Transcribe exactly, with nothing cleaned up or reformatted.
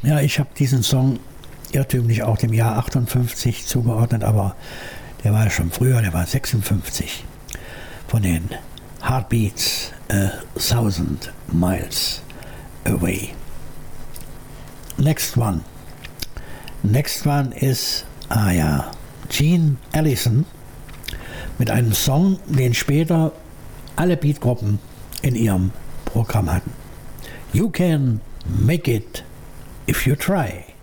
Ja, ich habe diesen Song irrtümlich auch dem Jahr achtundfünfzig zugeordnet, aber der war ja schon früher, der war sechsundfünfzig. Von den Heartbeats a Thousand Miles Away. Next one. Next one is, ah ja, Gene Allison mit einem Song, den später alle Beatgruppen in ihrem Programm hatten. You can make it if you try.